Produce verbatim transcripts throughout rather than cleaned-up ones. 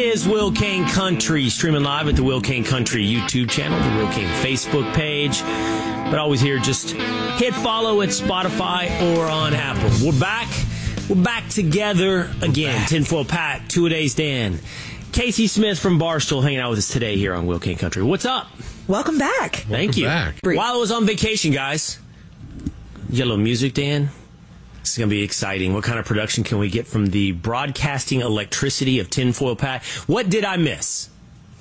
is Will Kane Country, streaming live at the Will Kane Country YouTube channel, the Will Kane Facebook page. But always here, just hit follow at Spotify or on Apple. We're back. We're back together again. Back. Tinfoil Pat, Two-A-Days Dan. Casey Smith from Barstool hanging out with us today here on Will Kane Country. What's up? Welcome back. Thank Welcome you. Back. While I was on vacation, guys, yellow music, Dan. This is going to be exciting. What kind of production can we get from the broadcasting electricity of Tinfoil Pat? What did I miss?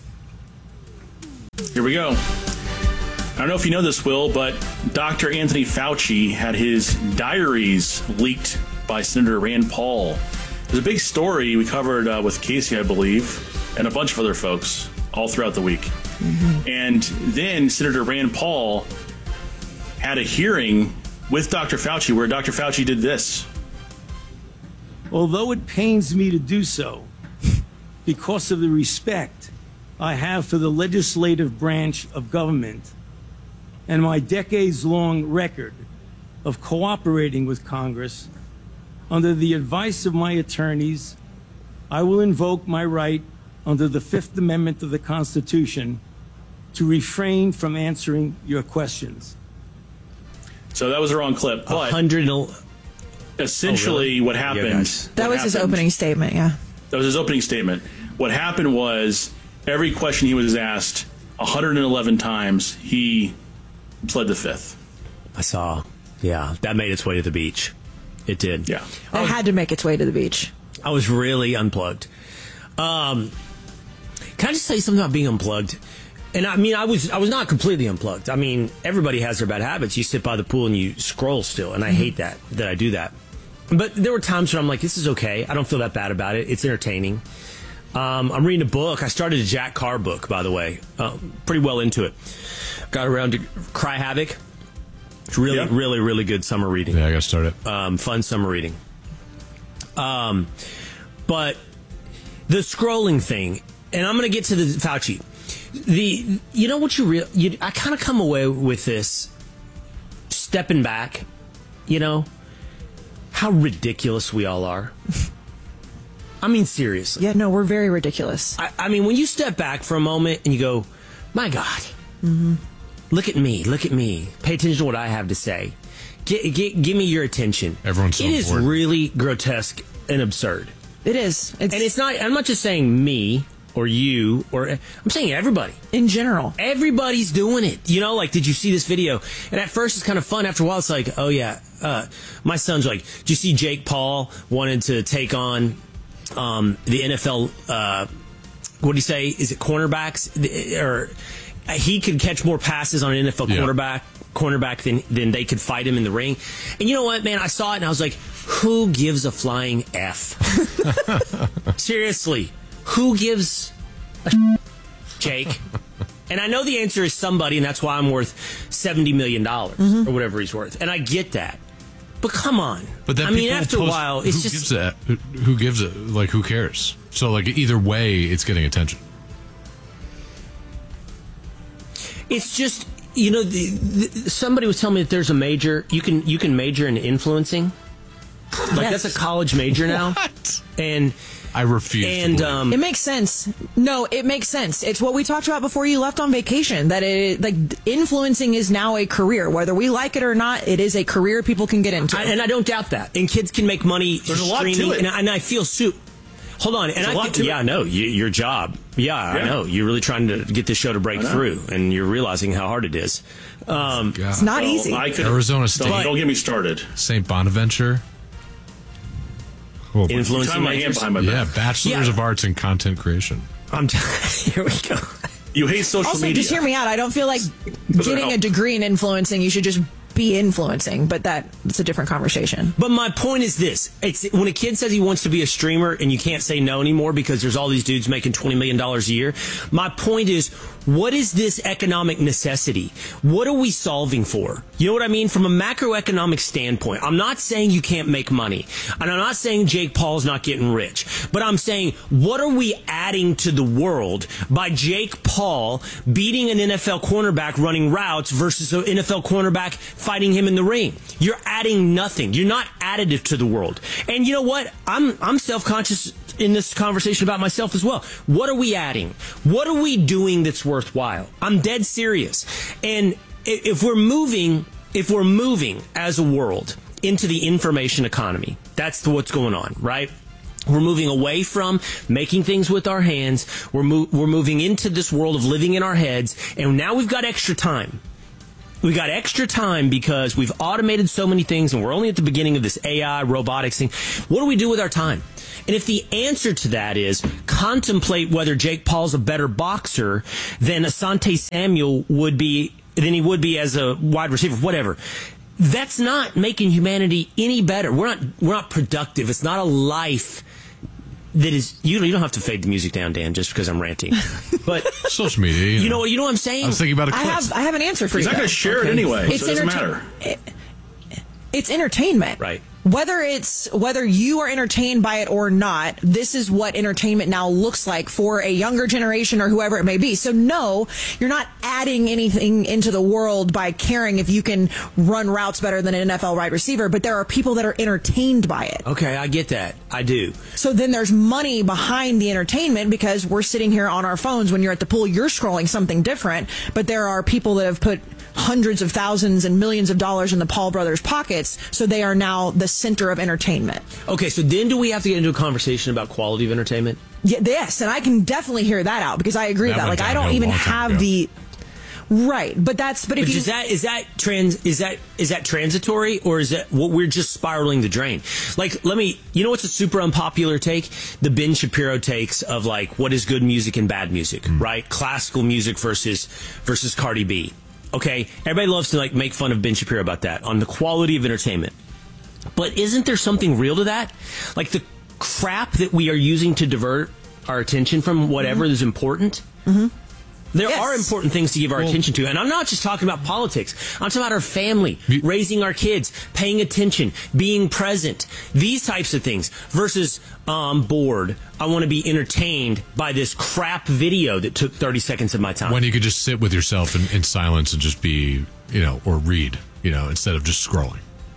Here we go. I don't know if you know this, Will, but Doctor Anthony Fauci had his diaries leaked by Senator Rand Paul. It was a big story we covered uh, with Casey, I believe, and a bunch of other folks all throughout the week. Mm-hmm. And then Senator Rand Paul had a hearing with Doctor Fauci, where Doctor Fauci did this. Although it pains me to do so, because of the respect I have for the legislative branch of government and my decades-long record of cooperating with Congress, under the advice of my attorneys, I will invoke my right under the Fifth Amendment of the Constitution to refrain from answering your questions. So that was the wrong clip. But hundred. essentially, oh, really? what happened? Yeah, guys. That what was his happened, opening statement, yeah. That was his opening statement. What happened was every question he was asked one hundred eleven times, he pled the fifth. I saw. Yeah, that made its way to the beach. It did. Yeah. It had to make its way to the beach. I was really unplugged. Um, can I just say something about being unplugged? And I mean, I was I was not completely unplugged. I mean, everybody has their bad habits. You sit by the pool and you scroll still, and I hate that, that I do that. But there were times where I'm like, this is okay. I don't feel that bad about it. It's entertaining. Um, I'm reading a book. I started a Jack Carr book, by the way. Uh, pretty well into it. Got around to Cry Havoc. It's really, yeah. really, really good summer reading. Yeah, I got started. Um, fun summer reading. Um, but the scrolling thing, and I'm going to get to the Fauci. The you know what you real you, I kind of come away with this stepping back, you know, how ridiculous we all are. I mean, seriously. Yeah, no, we're very ridiculous. I, I mean, when you step back for a moment and you go, my God, mm-hmm. look at me, look at me. Pay attention to what I have to say. Get, get, give me your attention. Everyone's so It is bored. really grotesque and absurd. It is. It's, and it's not, I'm not just saying me. Or you, or I'm saying everybody. In general. Everybody's doing it. You know, like, did you see this video? And at first it's kind of fun. After a while, it's like, oh, yeah. Uh, my son's like, did you see Jake Paul wanted to take on um, the N F L, uh, what do you say? Is it cornerbacks? Or he could catch more passes on an N F L yeah. quarterback, cornerback than, than they could fight him in the ring. And you know what, man? I saw it and I was like, who gives a flying F? Seriously. Who gives a Jake? And I know the answer is somebody, and that's why I'm worth seventy million dollars mm-hmm. or whatever he's worth. And I get that. But come on. But then I mean, after post, a while, it's who just... Gives it, who gives it? Like, who cares? So, like, either way, it's getting attention. It's just, you know, the, the, somebody was telling me that there's a major, you can you can major in influencing. Like, yes. That's a college major now. What? And... I refuse and, to um, it makes sense. No, it makes sense. It's what we talked about before you left on vacation, that it, like, influencing is now a career. Whether we like it or not, it is a career people can get into. I, and I don't doubt that. And kids can make money There's streaming. a lot to it. And, I, and I feel su- Hold on. And There's I a lot think, to yeah, it. I know. You, your job. Yeah, yeah, I know. You're really trying to get this show to break through, and you're realizing how hard it is. Um, God. It's not well, easy. I could, Arizona State. Don't, don't get me started. Saint Bonaventure. Oh, Influencing my hand behind my back. Yeah, Bachelors Yeah. of Arts in Content Creation. I'm t- Here we go. You hate social also, media. just hear me out. I don't feel like getting help. a degree in influencing, you should just be influencing, but that it's a different conversation. But my point is this. It's when a kid says he wants to be a streamer and you can't say no anymore because there's all these dudes making twenty million dollars a year. My point is, what is this economic necessity? What are we solving for? You know what I mean? From a macroeconomic standpoint, I'm not saying you can't make money. And I'm not saying Jake Paul's not getting rich. But I'm saying, what are we adding to the world by Jake Paul beating an N F L cornerback running routes versus an N F L cornerback fighting him in the ring? You're adding nothing. You're not additive to the world. And you know what? I'm I'm self-conscious in this conversation about myself as well. What are we adding? What are we doing that's worthwhile? I'm dead serious. And if we're moving, if we're moving as a world into the information economy, that's what's going on, right? We're moving away from making things with our hands. We're mo- we're moving into this world of living in our heads. And now we've got extra time. We got extra time because we've automated so many things and we're only at the beginning of this A I robotics thing. What do we do with our time? And if the answer to that is contemplate whether Jake Paul's a better boxer than Asante Samuel would be, than he would be as a wide receiver, whatever. That's not making humanity any better. We're not, we're not productive. It's not a life that is, you don't, you don't have to fade the music down, Dan, just because I'm ranting. But social media, you know, you know what, you know what I'm saying? I was thinking about a clip. I have, I have an answer for He's you. not going to share Okay. it anyway, It's so it doesn't entertain- matter. it- it's entertainment. Right. Whether it's whether you are entertained by it or not, this is what entertainment now looks like for a younger generation or whoever it may be. So no, you're not adding anything into the world by caring if you can run routes better than an N F L wide receiver, but there are people that are entertained by it. Okay, I get that. I do. So then there's money behind the entertainment because we're sitting here on our phones. When you're at the pool, you're scrolling something different, but there are people that have put hundreds of thousands and millions of dollars in the Paul brothers' pockets, so they are now the center of entertainment. Okay, so then do we have to get into a conversation about quality of entertainment? Yeah, yes, and I can definitely hear that out because I agree That with that. went Like I downhill don't a even long time have ago. the right, but that's but if But you is that is that trans is that is that transitory or is that what we're just spiraling the drain? Like, let me, you know what's a super unpopular take? The Ben Shapiro takes of like what is good music and bad music, Mm. right? Classical music versus versus Cardi B. Okay, everybody loves to like make fun of Ben Shapiro about that on the quality of entertainment. But isn't there something real to that? Like the crap that we are using to divert our attention from whatever mm-hmm. is important? Mm-hmm. There Yes. are important things to give our Well, attention to. And I'm not just talking about politics. I'm talking about our family, raising our kids, paying attention, being present, these types of things versus I'm um, bored. I want to be entertained by this crap video that took thirty seconds of my time. When you could just sit with yourself in, in silence and just be, you know, or read, you know, instead of just scrolling.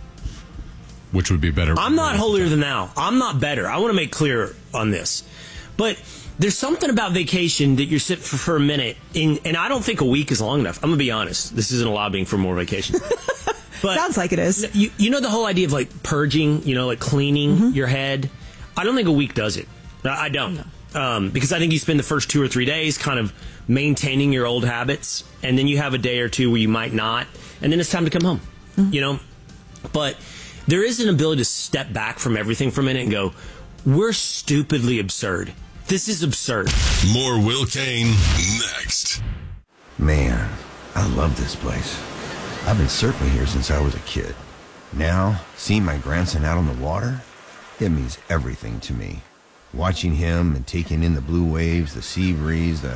Which would be better. I'm not holier than thou. I'm not better. I want to make clear on this. But there's something about vacation that you're sitting for, for a minute, and, and I don't think a week is long enough. I'm going to be honest. This isn't a lobbying for more vacation. But sounds like it is. You, you know the whole idea of like purging, you know, like cleaning mm-hmm. your head? I don't think a week does it. I don't. No. Um, because I think you spend the first two or three days kind of maintaining your old habits, and then you have a day or two where you might not, and then it's time to come home, mm-hmm. you know? But there is an ability to step back from everything for a minute and go, we're stupidly absurd. This is absurd. More Will Kane next. Man, I love this place. I've been surfing here since I was a kid. Now, seeing my grandson out on the water, it means everything to me. Watching him and taking in the blue waves, the sea breeze, the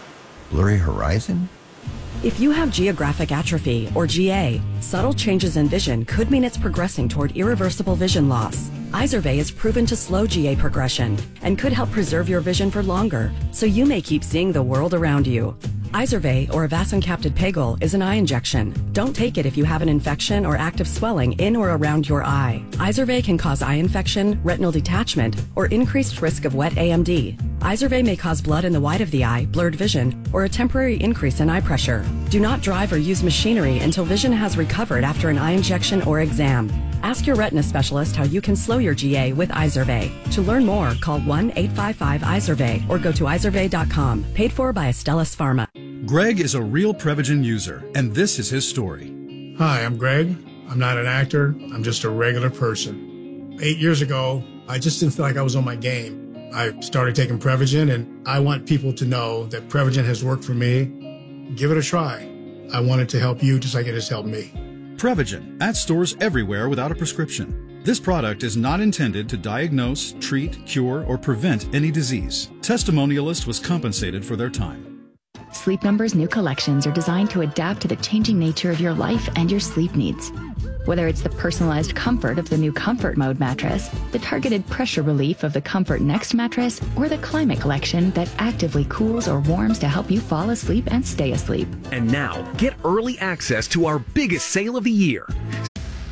blurry horizon. If you have geographic atrophy, or G A, subtle changes in vision could mean it's progressing toward irreversible vision loss. Izervay is proven to slow G A progression and could help preserve your vision for longer, so you may keep seeing the world around you. Izervay, or avacincaptad pegol, is an eye injection. Don't take it if you have an infection or active swelling in or around your eye. Izervay can cause eye infection, retinal detachment, or increased risk of wet A M D. Izervay may cause blood in the white of the eye, blurred vision, or a temporary increase in eye pressure. Do not drive or use machinery until vision has recovered after an eye injection or exam. Ask your retina specialist how you can slow your G A with Izervay. To learn more, call one eight five five Izervay or go to izervay dot com. Paid for by Astellas Pharma. Greg is a real Prevagen user, and this is his story. Hi, I'm Greg. I'm not an actor. I'm just a regular person. Eight years ago, I just didn't feel like I was on my game. I started taking Prevagen, and I want people to know that Prevagen has worked for me. Give it a try. I want it to help you just like it has helped me. Prevagen, at stores everywhere without a prescription. This product is not intended to diagnose, treat, cure, or prevent any disease. Testimonialist was compensated for their time. Sleep Number's new collections are designed to adapt to the changing nature of your life and your sleep needs. Whether it's the personalized comfort of the new Comfort Mode mattress, the targeted pressure relief of the Comfort Next mattress, or the Climate Collection that actively cools or warms to help you fall asleep and stay asleep. And now, get early access to our biggest sale of the year.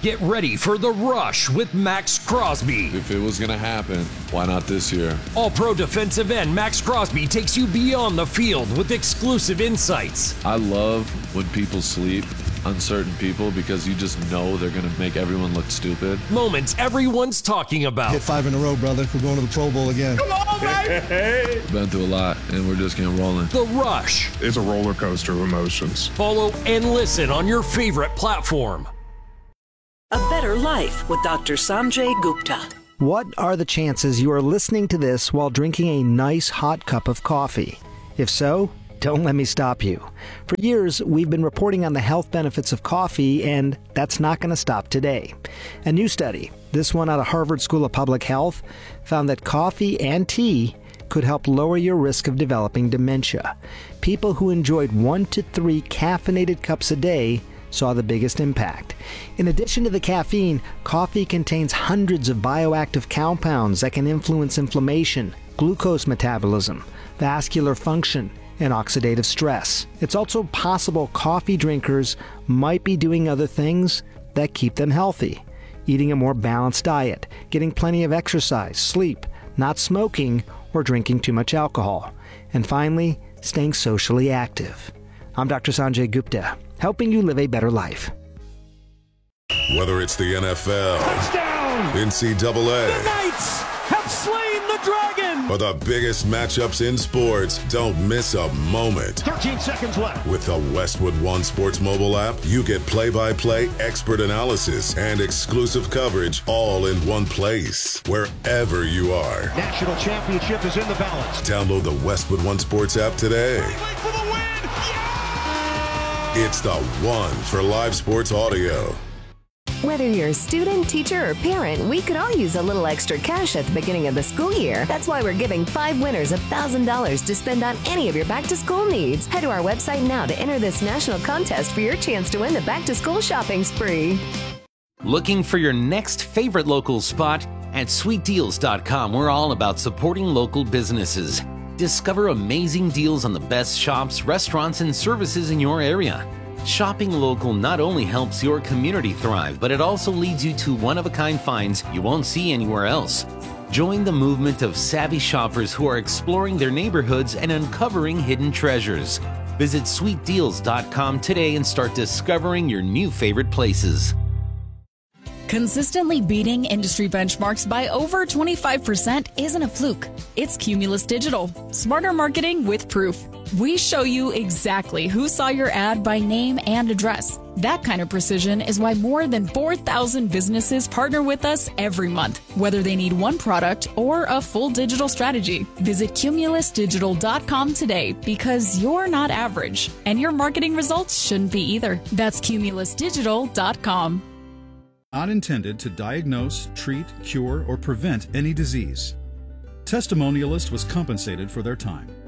Get ready for The Rush with Max Crosby. If it was going to happen, why not this year? All-Pro defensive end Max Crosby takes you beyond the field with exclusive insights. I love when people sleep on certain people because you just know they're going to make everyone look stupid. Moments everyone's talking about. Hit five in a row, brother. We're going to the Pro Bowl again. Come on, baby! Been through a lot, and we're just getting rolling. The Rush. It's a roller coaster of emotions. Follow and listen on your favorite platform. A Better Life with Doctor Sanjay Gupta. What are the chances you are listening to this while drinking a nice hot cup of coffee? If so, don't let me stop you. For years, we've been reporting on the health benefits of coffee, and that's not going to stop today. A new study, this one out of Harvard School of Public Health, found that coffee and tea could help lower your risk of developing dementia. People who enjoyed one to three caffeinated cups a day saw the biggest impact. In addition to the caffeine, coffee contains hundreds of bioactive compounds that can influence inflammation, glucose metabolism, vascular function, and oxidative stress. It's also possible coffee drinkers might be doing other things that keep them healthy. Eating a more balanced diet, getting plenty of exercise, sleep, not smoking, or drinking too much alcohol. And finally, staying socially active. I'm Doctor Sanjay Gupta, helping you live a better life. Whether it's the N F L, touchdown, N C double A, the Knights have slain the dragon, or the biggest matchups in sports, don't miss a moment. thirteen seconds left. With the Westwood One Sports mobile app, you get play-by-play expert analysis and exclusive coverage all in one place, wherever you are. National championship is in the balance. Download the Westwood One Sports app today. For the win. It's the one for live sports audio. Whether you're a student, teacher, or parent, we could all use a little extra cash at the beginning of the school year. That's why we're giving five winners one thousand dollars to spend on any of your back-to-school needs. Head to our website now to enter this national contest for your chance to win the back-to-school shopping spree. Looking for your next favorite local spot? At sweet deals dot com, we're all about supporting local businesses. Discover amazing deals on the best shops, restaurants, and services in your area. Shopping local not only helps your community thrive, but it also leads you to one-of-a-kind finds you won't see anywhere else. Join the movement of savvy shoppers who are exploring their neighborhoods and uncovering hidden treasures. Visit sweet deals dot com today and start discovering your new favorite places. Consistently beating industry benchmarks by over twenty-five percent isn't a fluke. It's Cumulus Digital. Smarter marketing with proof. We show you exactly who saw your ad by name and address. That kind of precision is why more than four thousand businesses partner with us every month, whether they need one product or a full digital strategy. Visit Cumulus Digital dot com today because you're not average, and your marketing results shouldn't be either. That's Cumulus Digital dot com. Not intended to diagnose, treat, cure, or prevent any disease. Testimonialist was compensated for their time.